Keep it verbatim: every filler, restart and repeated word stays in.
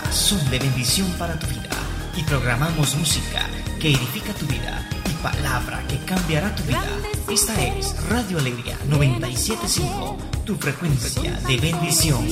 palabras son de bendición para tu vida y programamos música que edifica tu vida y palabra que cambiará tu vida. Esta es Radio Alegría noventa y siete punto cinco, tu frecuencia de bendición.